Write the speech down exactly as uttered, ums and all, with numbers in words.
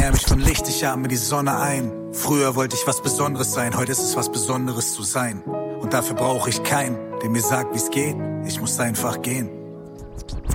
ernähr mich von Licht, ich atme die Sonne ein. Früher wollte ich was Besonderes sein, heute ist es was Besonderes zu sein. Und dafür brauche ich keinen, der mir sagt, wie's geht. Ich muss einfach gehen.